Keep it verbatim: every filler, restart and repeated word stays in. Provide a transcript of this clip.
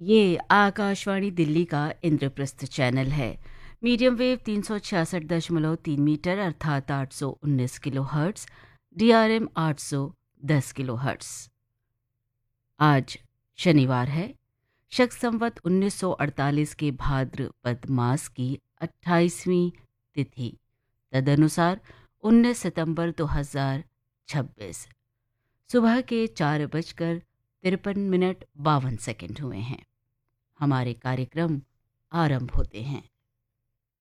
ये आकाशवाणी दिल्ली का इंद्रप्रस्थ चैनल है। मीडियम वेव तीन सौ छियासठ दशमलव तीन मीटर अर्थात आठ सौ उन्नीस kilo hertz, D R M आठ सौ दस किलो हर्ट्स। आज शनिवार है, शक संवत उन्नीस सौ अड़तालीस के भाद्रपद मास की अट्ठाईसवीं तिथि, तदनुसार उन्नीस सितंबर दो हजार छब्बीस। सुबह के चार बजकर तिरपन मिनट बावन सेकंड हुए हैं। हमारे कार्यक्रम आरंभ होते हैं।